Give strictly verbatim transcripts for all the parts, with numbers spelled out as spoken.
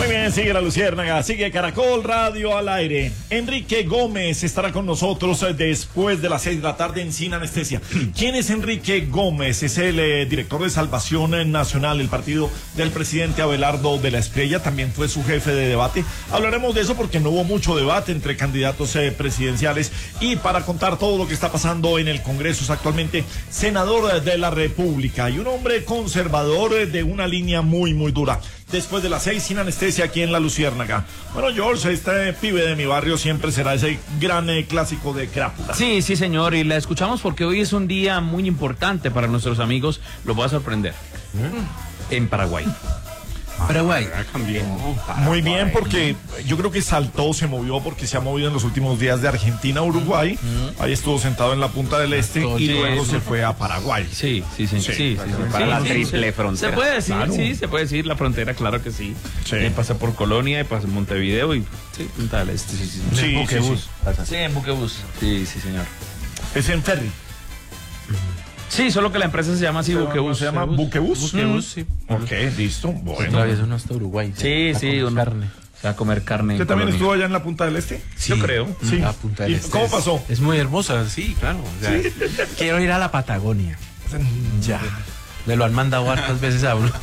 Muy bien, sigue la Luciérnaga, sigue Caracol Radio al aire. Enrique Gómez estará con nosotros después de las seis de la tarde en Sin Anestesia. ¿Quién es Enrique Gómez? Es el eh, director de Salvación Nacional, el partido del presidente Abelardo de la Espriella. También fue su jefe de debate. Hablaremos de eso porque no hubo mucho debate entre candidatos eh, presidenciales. Y para contar todo lo que está pasando en el Congreso, es actualmente senador de la República y un hombre conservador de una línea muy, muy dura. Después de las seis, Sin Anestesia, aquí en la Luciérnaga. Bueno, George, este pibe de mi barrio siempre será ese gran eh, clásico de Crápula. Sí, sí, señor, y la escuchamos porque hoy es un día muy importante para nuestros amigos. Los voy a sorprender. ¿Mm? En Paraguay. Paraguay. Muy bien, porque yo creo que saltó, se movió, porque se ha movido en los últimos días de Argentina a Uruguay. Uh-huh. Ahí estuvo sentado en la punta del este Todo y luego eso. se fue a Paraguay. Sí, sí, sí. sí, sí, sí, sí para sí, la sí, triple sí. frontera. Se puede decir, claro. sí, se puede decir la frontera, claro que sí. sí. Eh, pasa por Colonia, y pasa en Montevideo y sí, Punta del Este. Sí, sí, sí. sí, en sí, sí. sí, en Buquebus. Sí, sí, señor. Es en ferry. Sí, solo que la empresa se llama así, Buquebus. ¿Se llama Buquebus? Buquebus, sí. Ok, listo, bueno. Todavía es uno hasta Uruguay. Sí, sí, uno. Carne. Se va a comer carne. ¿Usted también estuvo allá en la Punta del Este? Sí, yo creo. Sí. La Punta del ¿Y Este cómo es, pasó? Es muy hermosa, sí, claro. O sea, ¿sí? Quiero ir a la Patagonia. Ya. Me lo han mandado hartas veces a uno.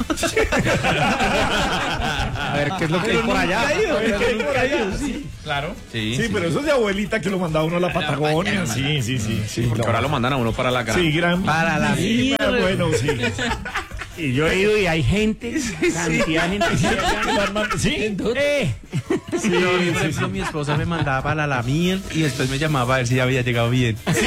A ver qué es lo que hay por allá. ¿Qué hay por allá? Sí. Claro. Sí, sí, sí, pero eso es de abuelita que lo mandaba uno a la Patagonia. Sí, sí, sí. Sí, porque ahora lo mandan a uno para la gran. Sí, gran. Para la sí, bueno, sí. Y yo he ido y hay gente, cantidad de gente. ¿Sí? Eh. Sí, no, por ejemplo, mi esposa me mandaba para la miel y después me llamaba a ver si ya había llegado bien. Sí.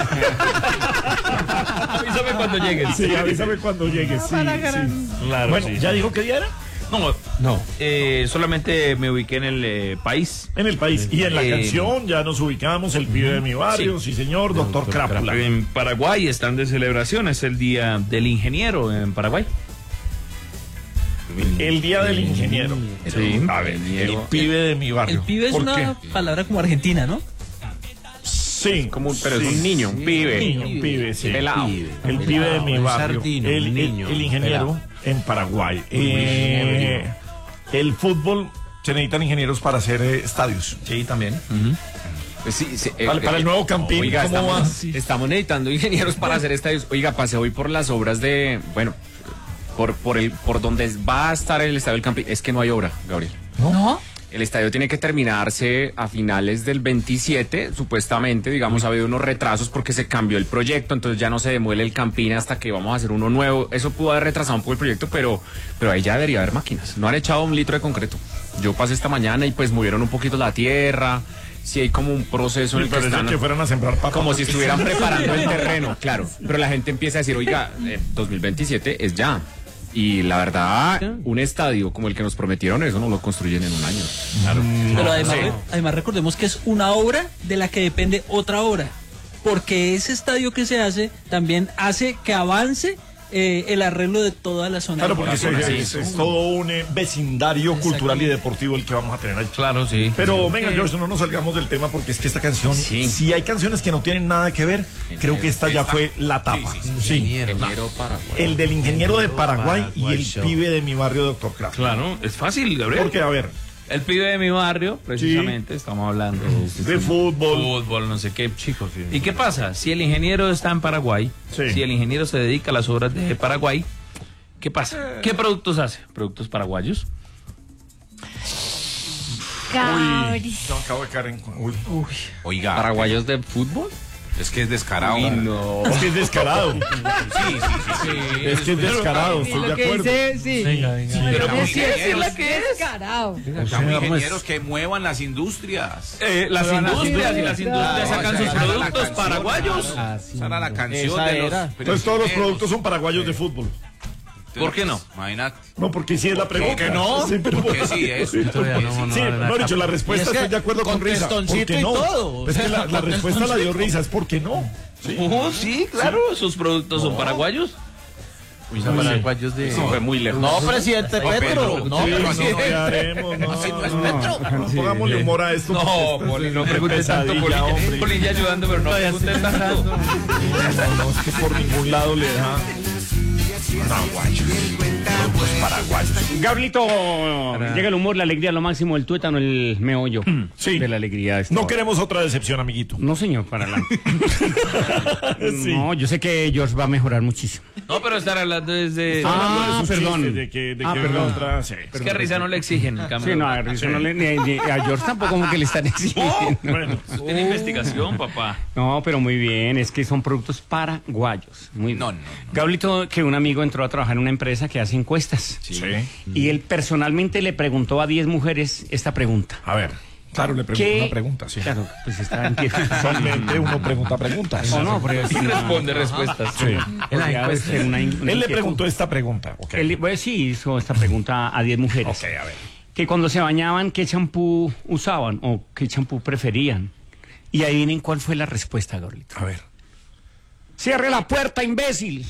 Avísame cuando llegues. Sí, avísame cuando llegues. Sí, sí. Claro, bueno, sí, ¿ya sí. dijo qué día era? No, No. Eh, solamente me ubiqué en el eh, país. En el país. Y en la Eh, canción ya nos ubicamos, el pibe de mi barrio, sí, sí señor, doctor, doctor Crápula. En Paraguay están de celebración, es el Día del Ingeniero en Paraguay. El Día del Ingeniero. Sí. A ver, el pibe de mi barrio. El pibe es ¿Por una qué? palabra como argentina, ¿no? Sí. Como un, pero sí. es un niño, un pibe. Niño, un pibe, sí. Pelado. El pibe de mi Un barrio. sardino, el, un niño, el, el ingeniero pelado. en Paraguay. Eh, el fútbol, se necesitan ingenieros para hacer eh, estadios. Sí, también. Pues sí, sí, eh, Para, para el nuevo Campín, Oiga, ¿cómo estamos, va? sí. estamos necesitando ingenieros para hacer estadios. Oiga, pasé hoy por las obras de, bueno, por por el por donde va a estar el estadio del Campín. Es que no hay obra, Gabriel. ¿No? El estadio tiene que terminarse a finales del veintisiete, supuestamente, digamos, ha habido unos retrasos porque se cambió el proyecto, entonces ya no se demuele el Campín hasta que vamos a hacer uno nuevo. Eso pudo haber retrasado un poco el proyecto, pero, pero ahí ya debería haber máquinas. No han echado un litro de concreto. Yo pasé esta mañana y pues movieron un poquito la tierra. Sí hay como un proceso en el que Parece están... que fueran a sembrar papas. Como si estuvieran preparando el terreno, claro. Pero la gente empieza a decir, oiga, eh, dos mil veintisiete es ya. Y la verdad, un estadio como el que nos prometieron, eso no lo construyen en un año. Claro. Pero además, Sí. además recordemos que es una obra de la que depende otra obra. Porque ese estadio que se hace también hace que avance eh, el arreglo de toda la zona. Claro, porque es, Sí, es- sí. es todo un eh, vecindario cultural y deportivo el que vamos a tener ahí. Claro, sí. Pero venga, George, no nos salgamos del tema porque es que esta canción, Sí. si hay canciones que no tienen nada que ver, creo que esta ya fue la tapa. Sí. Ingeniero Paraguay. El del ingeniero de Paraguay y Paraguay el Show. pibe de mi barrio, doctor Kraft. Claro, es fácil, Gabriel. Porque, a ver, El pibe de mi barrio, precisamente, estamos hablando de fútbol. fútbol, no sé qué. Chicos, ¿y qué pasa? Si el ingeniero está en Paraguay, Sí. si el ingeniero se dedica a las obras de Paraguay, ¿qué pasa? ¿Qué productos hace? ¿Productos paraguayos? Uy, no, acabo de caer en... Uy. Oiga, ¿Paraguayos de fútbol? es que es descarado. Uy, no. Es que es descarado. Sí, sí, sí, sí. Es que es descarado, estoy de Lo que acuerdo. dice, sí. Venga, venga. Pero Es que es ingenieros, lo que es descarado. necesitamos ingenieros que muevan las industrias. Eh, las Pero industrias sí, y las sí, industrias sí. sacan sus Esa era la productos canción, paraguayos. claro. Esa era la canción Esa de los... era. Entonces todos los productos son paraguayos de fútbol. ¿Por qué no? Imagínate. No, porque sí es la pregunta. qué no? Sí, pero Porque sí, eso. Todavía no, no, Sí, no, no, no, no. dicho, la respuesta Y es que estoy de acuerdo con, con Risa. ¿Por testoncito qué y no? todo. Es que la, la respuesta la dio Risa, es porque no. Sí. Oh, sí, claro, sus productos son paraguaguos. Uy, son paraguayos de... Eso fue muy lejos. No, presidente Petro. No, Sí, no, presidente. ¿qué haremos? No, Así no es no, Petro. no, pongámosle humor a esto. No, porque Poli, no es pregunte tanto, pesadilla, Poli. hombre. Poli ya ayudando, pero no pregunte tanto. No, no, es que por ningún lado le da. No, guacho. productos paraguayos. Gabrielito, llega el humor, la alegría, lo máximo, el tuétano, el meollo Sí. de la alegría. de esta No hora. queremos otra decepción, amiguito. No, señor, para adelante. Sí. No, yo sé que George va a mejorar muchísimo. No, pero estar hablando desde... Está hablando Ah, de sus perdón. chistes, De que, de Ah, que perdón. otra, sí. Es que a Risa no le exigen, en cambio. Sí, no, a, Rizzo no le- ni, ni a George tampoco como que le están exigiendo. Bueno, Eso tiene investigación, papá. No, pero muy bien, es que son productos paraguayos. Muy bien. No, no, no. Gabrielito, que un amigo entró a trabajar en una empresa que hace encuestas. sí. Y él personalmente le preguntó a diez mujeres esta pregunta. A ver. Claro, le pregunto ¿Qué? una pregunta, sí. Claro, pues está en tiempo. Usualmente uno pregunta preguntas. No, no, pero sí, no. Responde respuestas. Sí. Podría ser una in- una Él le inquietud. preguntó esta pregunta. ok. Él, pues, sí hizo esta pregunta a diez mujeres. Ok, a ver. Que cuando se bañaban, ¿qué champú usaban o qué champú preferían? Y adivinen cuál fue la respuesta, Gabrielito. A ver. ¡Cierre la puerta, imbécil!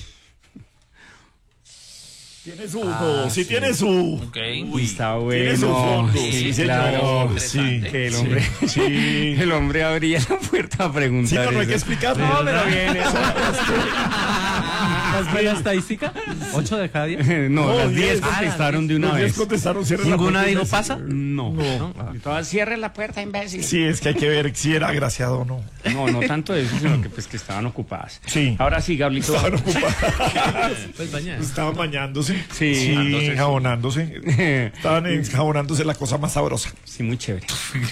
Tiene su. no, sí, tiene su. Ok. Está bueno. Tiene su fondo. Sí, Sí, señor. claro. Sí. Que el hombre, Sí. el hombre abría la puerta a preguntar. Sí, no, no hay eso. que explicarlo. No, pero bien. eso. ¿Cuál fue la estadística? ¿Ocho de cada diez? No, No, las diez diez. contestaron de una Los diez vez. contestaron, cierre la ¿Ninguna puerta y dijo me- pasa? No. no. Todas, cierre la puerta, imbécil. Sí, es que hay que ver si era agraciado o no. No, no tanto eso, sino que pues que estaban ocupadas. Sí. Ahora sí, Gabrielito. Estaban ocupados. Pues bañar. Estaban bañándose. Sí. jabonándose. Estaban enjabonándose la cosa más sabrosa. Sí, muy chévere.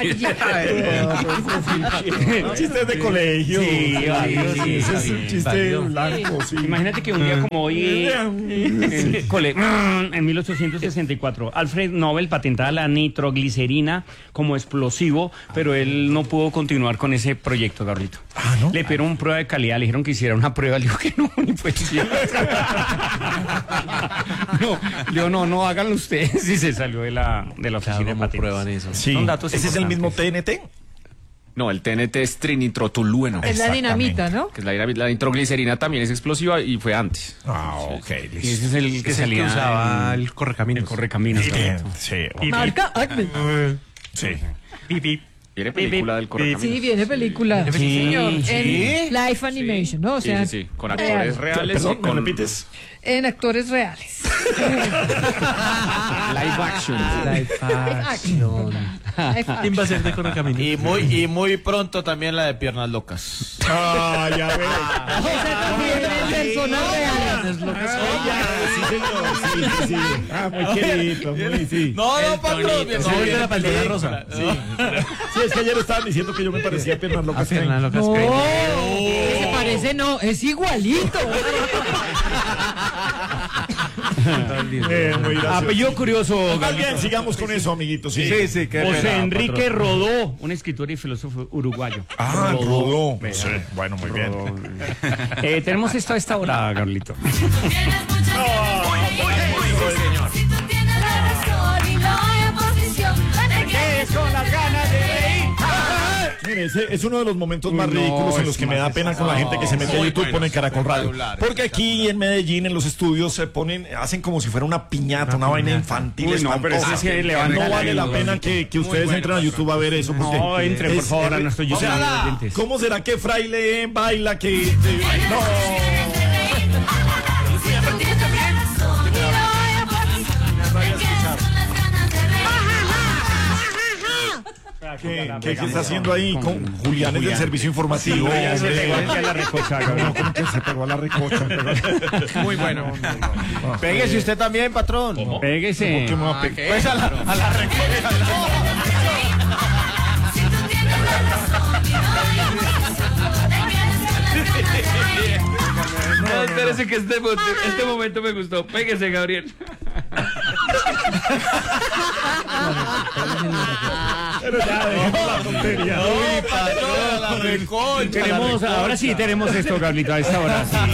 Chistes de colegio. Sí, válido, sí, Ese es sí, un chiste válido. blanco, sí. Imagínate que un día como hoy, en, cole- en mil ochocientos sesenta y cuatro, Alfred Nobel patentaba la nitroglicerina como explosivo, pero él no pudo continuar con ese proyecto, Gabrielito. Ah, ¿no? Le pidieron una prueba de calidad, le dijeron que hiciera una prueba, le dijo que no, ni pues. No, le dijo, no, no, háganlo ustedes. Y se salió de la, de la oficina de ¿Cómo patentes. prueban eso? Sí. Son datos ¿Ese es el mismo importantes. T N T? No, el T N T es trinitrotolueno. Es la dinamita, ¿no? Que es la, la nitroglicerina también es explosiva y fue antes. Ah, ok. Y ese es el que Es el que salía usaba en- el correcaminos. el correcaminos. Bien, Gabrielito. sí. Marca Acme. Sí. ¿Tiene película del correcaminos? Sí, viene película. Sí, señor. sí. En live animation, ¿no? O Sí, sea, sí, sí, con actores real. reales. Perdón, y ¿me con repites? En actores reales. live action. Live action. ¿Quién va a ser de correcamino? Y muy, y muy pronto también la de Piernas Locas. Ah, ya ves. Esa también es personas reales. Sí, señor. Sí, sí, sí. Ah, muy querido, muy, sí. No, no, patrón. Sí, de la pantalla rosa. Sí. Sí, es que ayer estaban diciendo que yo me parecía a Piernas Locas. Piernas Locas. No, que se parece, no, es igualito. Eh, muy Ah, gracioso. pero yo curioso, Más bien, sigamos con eso, amiguitos. Sí, Sí, sí, qué José pena, Enrique patrón. Rodó, un escritor y filósofo uruguayo. Ah, Rodó. Vea. Sí, bueno, muy bien. Rodó. Eh, tenemos esto a esta hora, Carlito. Mire, ese es uno de los momentos más No, ridículos en es los que me da más pena con la gente que se mete a Muy YouTube y bueno, pone Caracol Radio. espectacular, Porque aquí en Medellín, en los estudios, se ponen, hacen como si fuera una piñata, una vaina infantil. Uy, no, pero espantosa. ese sí levanta No vale la el- pena que, que ustedes bueno, entren a YouTube a ver eso. Porque No, entre, por es- favor, a es- nuestro o YouTube. sea, oyentes. ¿cómo será que Fraile baila que... No. ¿Qué, qué- qué está haciendo ahí con Julián? Es del servicio informativo. Ya se hombre. pegó aquí a la recocha, No, Gabriel. como que se pegó a la recocha. Muy bueno. Péguese usted también, patrón. Péguese. ¿Qué me va a pe- Pues a la, a la No, espérese que este, mo- este momento me gustó. Péguese, Gabriel. Pero ya, dejemos la tontería. Uy, patrón, a la recocha. Tenemos, ahora sí tenemos esto, Carlito, a esta hora. Sí.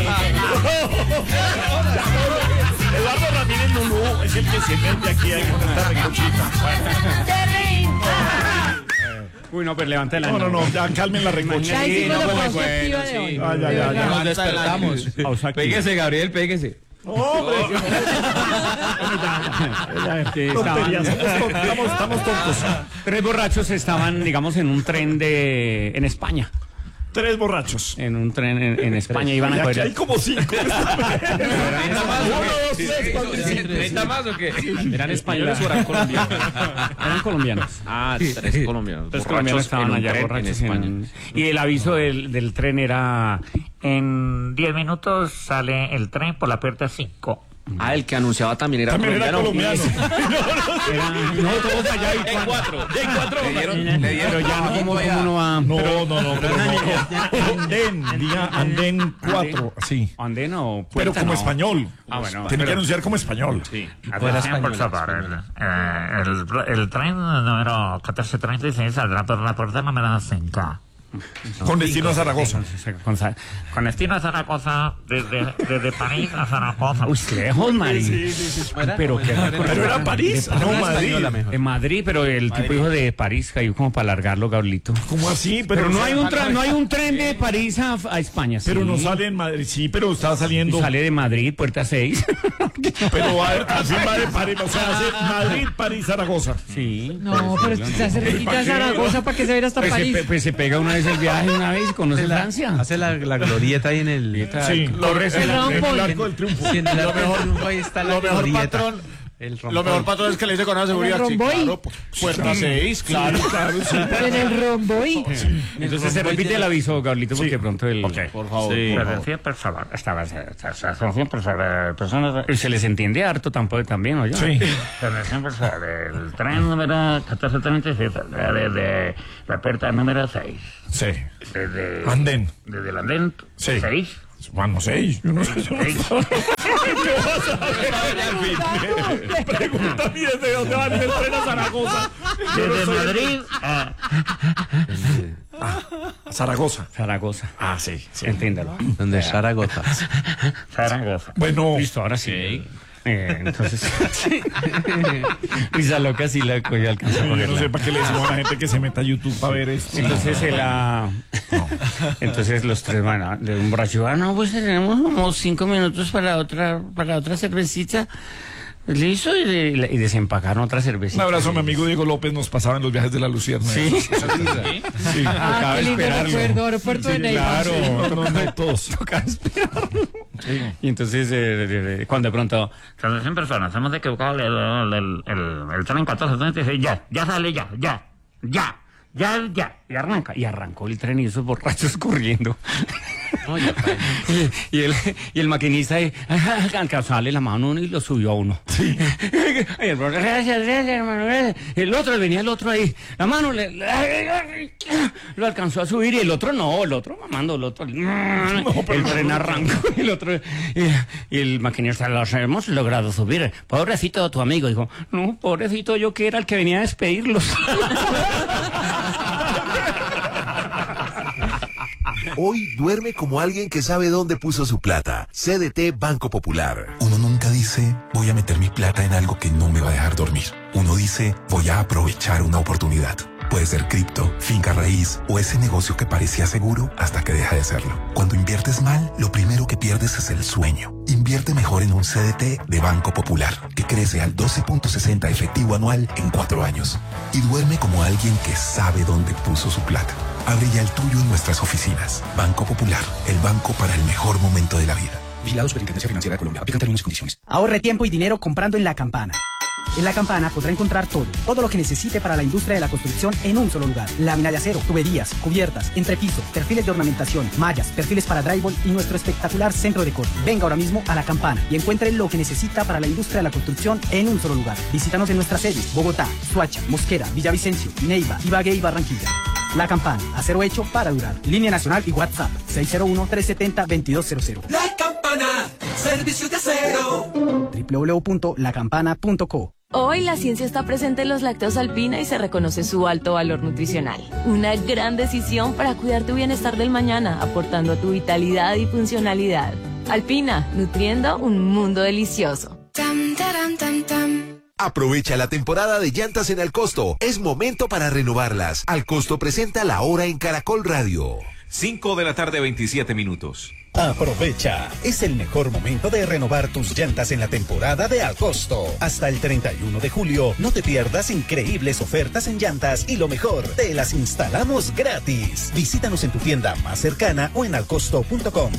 Eduardo Ramírez Lulú es el que se mete aquí ahí con esta recochita. Uy, no, pero levanta la No, no, no, ya calmen la recocha. Ya hicimos no, la pues, pausa bueno, activa de sí. hoy. Ah, ya, De ya, verdad. ya. Nos despertamos. Pausa aquí. Péguese, Gabriel, péguese. Hombre, Sí, tonterías. estaban- Estamos, estamos, estamos tontos. Tres borrachos estaban, digamos, en un tren de en España. Tres borrachos. En un tren en, en España iban a Y aquí coger. hay como cinco. ¿treinta más o qué? ¿Eran españoles o eran colombianos? Eran colombianos. Ah, tres colombianos. Los borrachos colombianos estaban en un allá tren borrachos en España. en- Y el aviso del, del tren era: en diez minutos sale el tren por la puerta cinco. Ah, el que anunciaba también era También era colombiano. colombiano. Era, no, todos allá y Hay cuatro. Ya hay cuatro. Le dieron, le dieron Pero ya no, ¿cómo, allá. cómo no va? No, no, no, pero no. Andén, diga Andén cuatro, sí. ¿Andén o Pero puerta? como No. español. Ah, bueno. Tiene que pero- anunciar como español. Sí. Atención, por favor. El, eh, el, el tren número catorce treinta y seis saldrá por la puerta número cinco. Con destino a Zaragoza. Con, Za- con destino a Zaragoza, desde, desde París a Zaragoza. Uy, lejos, Madrid. Pero que Pero era París, no Madrid. En Madrid, pero el tipo dijo de París, cayó como para alargarlo, Gablito. ¿Cómo así? Pero, Pero no hay un, tra- no hay un tren de París a, a España. Pero sí. no sale en Madrid. Sí, pero está Y saliendo. sale de Madrid, puerta seis. Pero a ver, así va de París. O sea, hace Madrid, París, Zaragoza. Sí. No, pero está cerquita de Zaragoza para que se vaya hasta Pues se, París. pe- pues se pega una vez el viaje, una vez y conoce Francia. Hace la, la glorieta ahí en el. Sí, lo El en rombo. el arco del triunfo. Sí, en el arco del triunfo ahí está la Lo mejor, glorieta. patrón, El lo mejor, rompón. patrón, es que le dice con una seguridad. Sí, romboy. claro, pues, puerta seis, claro. Claro, sí. En el romboy. Entonces se repite el aviso, Gablito, porque pronto el... Por favor. Sí. por favor. Siempre personas, estaba, siempre personas, y se les entiende harto tampoco también, ¿oye? Sí. Siempre el tren número catorce treinta y siete, desde la puerta número seis, Sí. desde, Andén. desde el andén Sí. seis. Bueno, no sé. Yo no sé. Yo no sé. ¿Qué vas a ver? Pregúntame desde dónde van en el tren a Zaragoza. Yo no Desde soy- Madrid a A Zaragoza. Zaragoza. Ah, sí. sí. Entiéndalo. Donde es Zaragoza. Zaragoza. Bueno. Listo, ahora sí. Eh, entonces, Risa loca sí la cogió, alcanzó a Yo no cogerla. sé para qué le decimos a la gente que se meta a YouTube para ver esto. Entonces el, ah, entonces los tres van a, de un borracho, ah, no, pues tenemos como cinco minutos para otra, para otra cervecita. Listo, y, de- y desempacaron otra cervecita. Un abrazo a mi amigo Diego López, nos pasaba en los viajes de la Lucierna. Sí. Sí. Ah, qué lindo recuerdo, aeropuerto de Neiva. Claro, no, no, todos. Y entonces, eh, de- de- cuando de pronto, cien personas, hemos equivocado el, el, el, el, el tren catorce treinta y seis, ya, ya sale, ya, ya, ya, ya, ya, y arranca. Y arrancó el tren y esos borrachos corriendo. No, ya está. y, y el, y el maquinista ahí, alcanzó a darle la mano a uno y lo subió a uno. Sí. Y el brother, gracias, gracias, hermano, gracias. El otro, venía el otro ahí, la mano, le, le- lo alcanzó a subir y el otro no, el otro mamando, el otro, el tren arrancó y el otro, y, y el maquinista, los hemos logrado subir. Pobrecito tu amigo, dijo, no, pobrecito yo que era el que venía a despedirlos. Hoy duerme como alguien que sabe dónde puso su plata. C D T Banco Popular. Uno nunca dice, voy a meter mi plata en algo que no me va a dejar dormir. Uno dice, voy a aprovechar una oportunidad. Puede ser cripto, finca raíz o ese negocio que parecía seguro hasta que deja de serlo. Cuando inviertes mal, lo primero que pierdes es el sueño. Invierte mejor en un C D T de Banco Popular, que crece al doce punto sesenta efectivo anual en cuatro años. Y duerme como alguien que sabe dónde puso su plata. Abre ya el tuyo en nuestras oficinas. Banco Popular, el banco para el mejor momento de la vida. Vigilado Superintendencia Financiera de Colombia. Aplican términos y condiciones. Ahorre tiempo y dinero comprando en La Campana. En La Campana podrá encontrar todo, todo lo que necesite para la industria de la construcción en un solo lugar. Lámina de acero, tuberías, cubiertas, entrepiso, perfiles de ornamentación, mallas, perfiles para drywall y nuestro espectacular centro de corte. Venga ahora mismo a La Campana y encuentre lo que necesita para la industria de la construcción en un solo lugar. Visítanos en nuestras sedes: Bogotá, Soacha, Mosquera, Villavicencio, Neiva, Ibagué y Barranquilla. La Campana, acero hecho para durar. Línea nacional y WhatsApp seis cero uno, tres siete cero, dos dos cero cero. La Campana, servicios de acero. doble u doble u doble u punto la campana punto co. Hoy la ciencia está presente en los lácteos Alpina y se reconoce su alto valor nutricional. Una gran decisión para cuidar tu bienestar del mañana, aportando a tu vitalidad y funcionalidad. Alpina, nutriendo un mundo delicioso. Tam, taram, tam, tam. Aprovecha la temporada de llantas en Alcosto. Es momento para renovarlas. Alcosto presenta La Hora en Caracol Radio. cinco de la tarde, veintisiete minutos. Aprovecha, es el mejor momento de renovar tus llantas en la temporada de Al Costo. Hasta el treinta y uno de julio, no te pierdas increíbles ofertas en llantas y lo mejor, te las instalamos gratis. Visítanos en tu tienda más cercana o en alcosto punto com.